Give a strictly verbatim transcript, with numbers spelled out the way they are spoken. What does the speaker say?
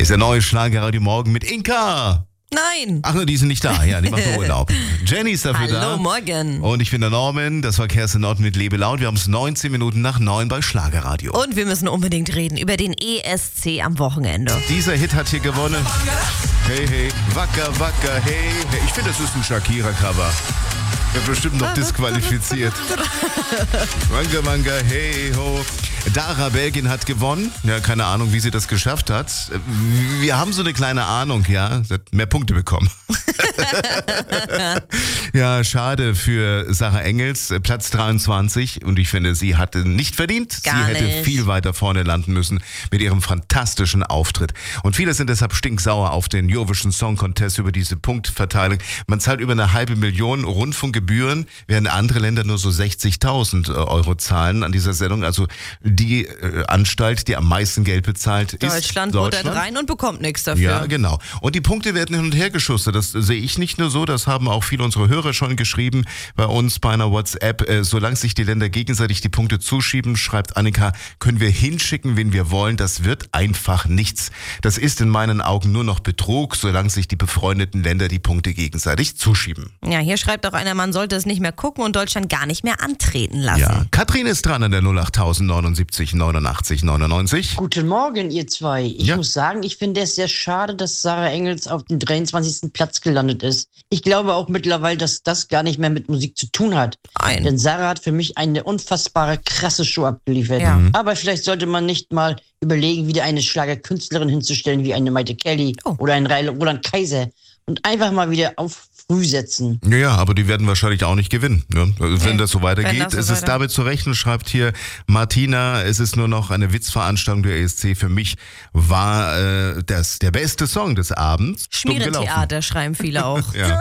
ist der neue Schlagerradio Morgen mit Inka. Nein. Ach, die sind nicht da. Ja, die macht nur Urlaub. Jenny ist dafür Hallo, da. Hallo, morgen. Und ich bin der Norman. Das war Kerstin Nord mit Lebe laut. Wir haben es neunzehn Minuten nach neun bei Schlagerradio. Und wir müssen unbedingt reden über den E S C am Wochenende. Dieser Hit hat hier gewonnen. Hey, hey, wacker, wacker, hey, hey. Ich finde, das ist ein Shakira-Cover. Wird bestimmt noch disqualifiziert. Manga, manga, hey, ho. Dara Belgin hat gewonnen. Ja, keine Ahnung, wie sie das geschafft hat. Wir haben so eine kleine Ahnung, ja. Sie hat mehr Punkte bekommen. Ja, schade für Sarah Engels. Platz dreiundzwanzig. Und ich finde, sie hatte nicht verdient. Gar sie hätte nicht. viel weiter vorne landen müssen mit ihrem fantastischen Auftritt. Und viele sind deshalb stinksauer auf den Eurovision Song Contest über diese Punktverteilung. Man zahlt über eine halbe Million Rundfunkgebühren, während andere Länder nur so sechzigtausend Euro zahlen an dieser Sendung. Also die äh, Anstalt, die am meisten Geld bezahlt, ist Deutschland Deutschland. buttert rein und bekommt nichts dafür. Ja, genau. Und die Punkte werden hin und her geschustert. Das sehe ich nicht nur so, das haben auch viele unserer Hörer schon geschrieben bei uns bei einer WhatsApp. Äh, solange sich die Länder gegenseitig die Punkte zuschieben, schreibt Annika, können wir hinschicken, wen wir wollen. Das wird einfach nichts. Das ist in meinen Augen nur noch Betrug, solange sich die befreundeten Länder die Punkte gegenseitig zuschieben. Ja, hier schreibt auch einer, man sollte es nicht mehr gucken und Deutschland gar nicht mehr antreten lassen. Ja, Katrin ist dran an der null acht neunundsiebzig neunundachtzig neunundneunzig. Guten Morgen, ihr zwei. Ich Ja. muss sagen, ich finde es sehr schade, dass Sarah Engels auf dem dreiundzwanzigsten Platz gelandet ist. Ich glaube auch mittlerweile, dass das gar nicht mehr mit Musik zu tun hat. Nein. Denn Sarah hat für mich eine unfassbare, krasse Show abgeliefert. Ja. Mhm. Aber vielleicht sollte man nicht mal überlegen, wieder eine Schlagerkünstlerin hinzustellen, wie eine Maite Kelly Oh. oder ein Roland Kaiser. Und einfach mal wieder auf früh setzen. Ja, aber die werden wahrscheinlich auch nicht gewinnen. Ne? Wenn Nee, das so weitergeht, wenn das so ist es weiter- damit zu rechnen, schreibt hier Martina, es ist nur noch eine Witzveranstaltung der E S C. Für mich war äh, das der beste Song des Abends. Dumm gelaufen. Schmierentheater schreiben viele auch. Ja.